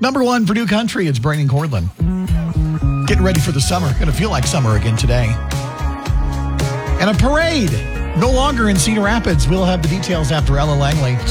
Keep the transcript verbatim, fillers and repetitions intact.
Number one for New Country, it's Brandon Cortland. Getting ready for the summer. Going to feel like summer again today. And a parade. No longer in Cedar Rapids. We'll have the details after Ella Langley.